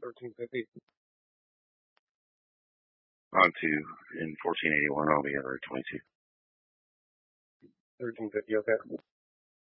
1350. On to in 1481. I'll be at 22. 1350. Okay.